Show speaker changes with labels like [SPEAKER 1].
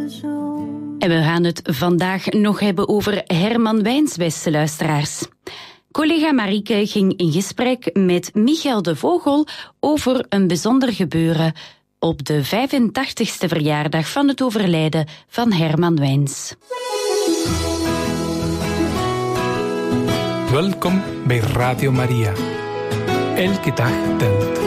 [SPEAKER 1] En we gaan het vandaag nog hebben over Herman Wijns, beste luisteraars. Collega Marieke ging in gesprek met Michael de Vogel over een bijzonder gebeuren op de 85ste verjaardag van het overlijden van Herman Wijns.
[SPEAKER 2] Welkom bij Radio Maria. Elke dag tent.